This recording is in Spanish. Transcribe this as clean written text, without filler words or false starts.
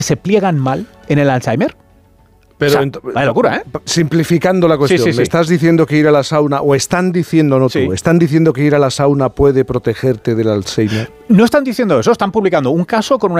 se pliegan mal en el Alzheimer? Pero vaya locura, ¿eh? Simplificando la cuestión, Sí. ¿me estás diciendo que ir a la sauna, o están diciendo, no tú, están diciendo que ir a la sauna puede protegerte del Alzheimer? No están diciendo eso, están publicando un caso con una